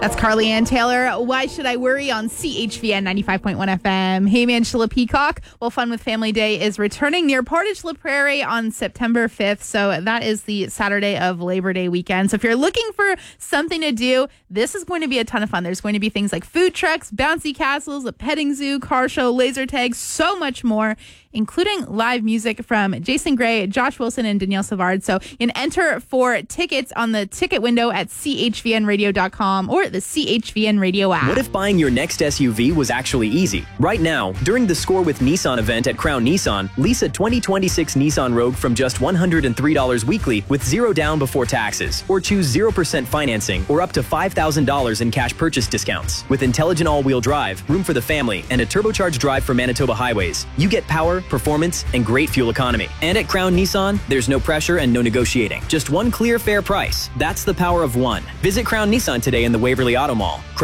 That's Carly Ann Taylor. Why Should I Worry on CHVN 95.1 FM. Hey, man, Sheila Peacock. Well, Fun with Family Day is returning near Portage La Prairie on September 5th. So that is the Saturday of Labor Day weekend. So if you're looking for something to do, this is going to be a ton of fun. There's going to be things like food trucks, bouncy castles, a petting zoo, car show, laser tag, so much more, including live music from Jason Gray, Josh Wilson, and Danielle Savard. So you can enter for tickets on the ticket window at chvnradio.com or the CHVN Radio app. What if buying your next SUV was actually easy? Right now, during the Score with Nissan event at Crown Nissan, lease a 2026 Nissan Rogue from just $103 weekly with zero down before taxes. Or choose 0% financing or up to $5,000 in cash purchase discounts. With intelligent all-wheel drive, room for the family, and a turbocharged drive for Manitoba highways, you get power, performance, and great fuel economy. And at Crown Nissan, there's no pressure and no negotiating. Just one clear, fair price. That's the power of one. Visit Crown Nissan today in the Waverly Auto Mall.